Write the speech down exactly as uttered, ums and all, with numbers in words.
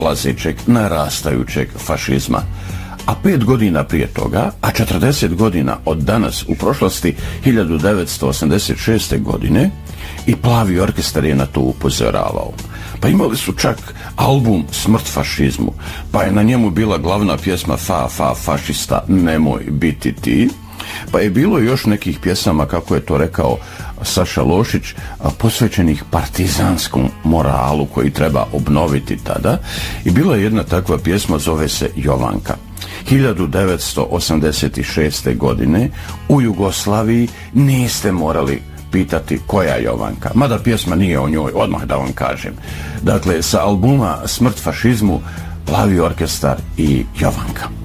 lazećeg, narastajućeg fašizma. A pet godina prije toga, a četrdeset godina od danas u prošlosti, hiljadu devetsto osamdeset šeste. godine, i Plavi orkestar je na to upozoravao. Pa imali su čak album Smrt fašizmu, pa je na njemu bila glavna pjesma Fa, fa, fašista, nemoj biti ti. Pa je bilo još nekih pjesama, kako je to rekao Saša Lošić, posvećenih partizanskom moralu koji treba obnoviti tada. I bila je jedna takva pjesma, zove se Jovanka. hiljadu devetsto osamdeset šeste. godine u Jugoslaviji niste morali pitati koja Jovanka, mada pjesma nije o njoj, odmah da vam kažem. Dakle, sa albuma Smrt fašizmu, Plavi orkestar i Jovanka.